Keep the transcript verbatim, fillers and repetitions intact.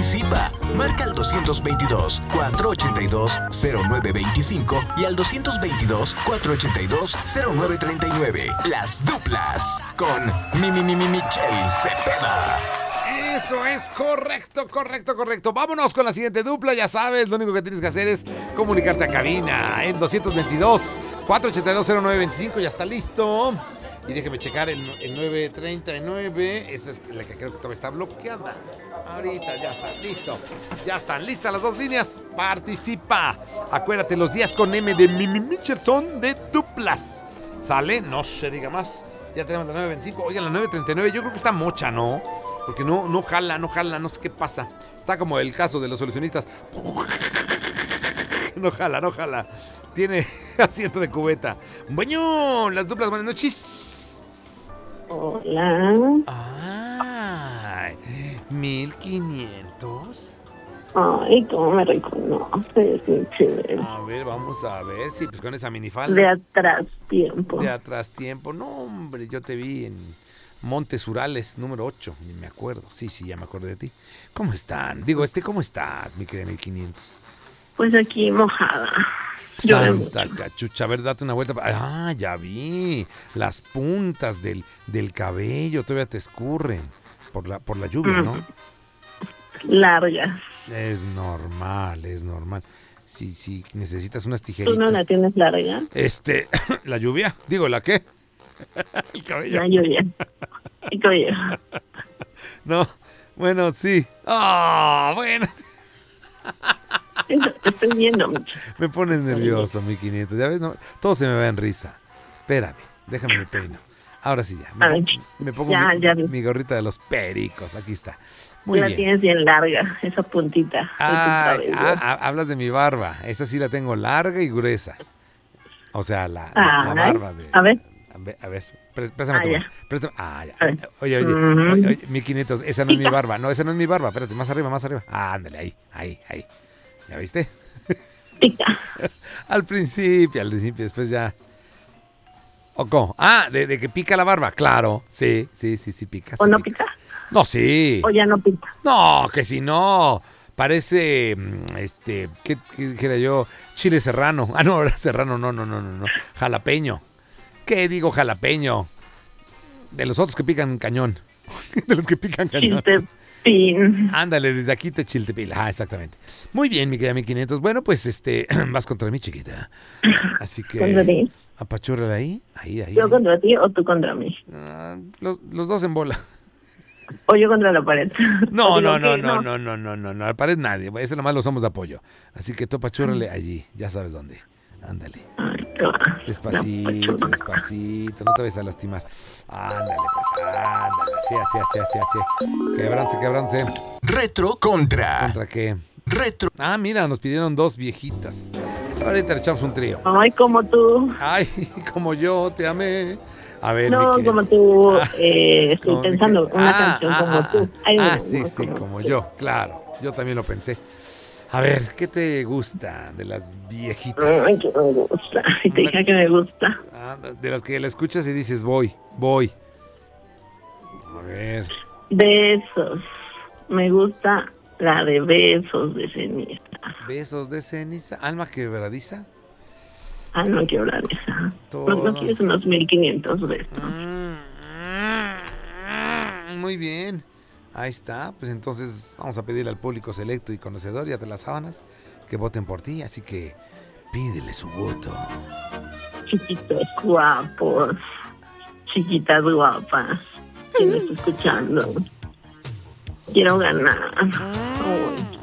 Participa. Marca al dos veintidós, cuatrocientos ochenta y dos, cero nueve veinticinco y al dos veintidós, cuatrocientos ochenta y dos, cero nueve treinta y nueve. Las duplas con mi, mi, mi, mi, Michelle Cepeda. Eso es correcto, correcto, correcto. Vámonos con la siguiente dupla. Ya sabes, lo único que tienes que hacer es comunicarte a cabina. El dos veintidós, cuatrocientos ochenta y dos, cero nueve veinticinco. Ya está listo. Y déjeme checar el, el nueve treinta y nueve. Esa es la que creo que todavía está bloqueada. Ahorita ya está, listo. Ya están listas las dos líneas. Participa. Acuérdate, los días con M de Mimi Mitchell son de duplas. ¿Sale? No se diga más. Ya tenemos la nueve veinticinco. Oigan, la nueve treinta y nueve yo creo que está mocha, ¿no? Porque no, no jala, no jala, no sé qué pasa. Está como el caso de los solucionistas. No jala, no jala. Tiene asiento de cubeta. Bueno, las duplas, buenas noches. Hola. Ay, mil quinientos. Ay, cómo me reconoces, mi chévere. A ver, vamos a ver. Sí, pues con esa minifalda. De atrás tiempo. De atrás tiempo. No, hombre, yo te vi en Montes Urales, número ocho. Ni me acuerdo. Sí, sí, ya me acordé de ti. ¿Cómo están? Digo, este, ¿cómo estás, mi querida mil quinientos? Pues aquí mojada. Santa cachucha, a ver, date una vuelta. Ah, ya vi. Las puntas del, del cabello todavía te escurren por la, por la lluvia, ¿no? Largas. Es normal, es normal. Si, si necesitas unas tijeritas. ¿Tú no la tienes larga? Este, ¿la lluvia? Digo, ¿la qué? El cabello. La lluvia. El cabello. No, bueno, sí. Ah, oh, bueno. Eso, te estoy viendo mucho. Me pones nervioso, mi quinientos. Ya ves, no, todo se me va en risa. Espérame, déjame mi peino. Ahora sí ya. Me, Ay, pongo, me pongo ya, mi, ya mi gorrita de los pericos. Aquí está. Muy la bien. tienes bien larga, esa puntita. Ah, ah, hablas de mi barba. Esa sí la tengo larga y gruesa. O sea, la, la, la barba de... A ver. A ver, a ver préstame ah, tu ya. préstame. Ah, ya. Oye, oye, uh-huh. oye, oye, mi quinientos, esa no es mi barba. No, esa no es mi barba. Espérate, más arriba, más arriba. Ah, ándale, ahí, ahí, ahí. ¿Ya viste? Pica. Al principio, al principio, después ya. ¿O cómo? Ah, de, de que pica la barba. Claro, sí, sí, sí, sí pica. ¿O sí no pica? pica? No, sí. ¿O ya no pica? No, que si no. Parece, este, ¿qué, qué dijera yo? Chile serrano. Ah, no, serrano, no, no, no, no, no. Jalapeño. ¿Qué digo jalapeño? De los otros que pican cañón. De los que pican cañón. Chiltepín. Ándale, desde aquí te chiltepín. Ah, exactamente. Muy bien, mi querida mil quinientos. Bueno, pues, este, vas contra mí, chiquita. Así que... ¿Contra ti? Apachúrala ahí, ahí, ahí. ¿Yo ahí. contra ti o tú contra mí? Uh, los, los dos en bola. O yo contra la pared. No, no, no, no, no, no, no, no, no, la pared nadie. Ese nomás lo somos de apoyo. Así que tú apachúrale allí, ya sabes dónde. Ándale. Ay, despacito, despacito, no te vayas a lastimar. Ándale, pues, ándale. Así, así, así, así, así. Quebranse, quebranse. Retro contra. ¿Contra qué? Retro. Ah, mira, nos pidieron dos viejitas. Ahorita le echamos un trío. Ay, como tú. Ay, como yo te amé. A ver, no, mi como tú, ah, eh, estoy pensando que... una ah, canción ah, como ah, tú. Ay, ah, no, sí, no, sí, como, como tú. yo, claro. Yo también lo pensé. A ver, ¿qué te gusta de las viejitas? Ay, que me gusta. Y te dije que me gusta. Ah, de las que la escuchas y dices, voy, voy. A ver. Besos. Me gusta la de besos de ceniza. Besos de ceniza. Alma quebradiza. Ah, no quiero hablar de esa. Todo. No, no quieres unos mil quinientos besos. Mm, mm, muy bien. Ahí está. Pues entonces vamos a pedirle al público selecto y conocedor y a las sábanas que voten por ti. Así que pídele su voto. Chiquitos guapos. Chiquitas guapas. ¿Quién me está escuchando? Quiero ganar. Ay.